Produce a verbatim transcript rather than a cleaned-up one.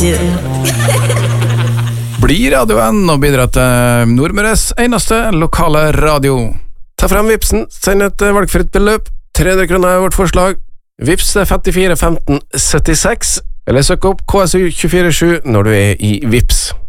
Radio. Bli radioen og bidra til Nordmøres eneste lokale radio. Ta frem Vipsen, send et valgfritt beløp. tre hundre kroner er vårt forslag. Vips er femtifire femten syttiseks, eller søk opp K S U to fire sju når du er i Vips.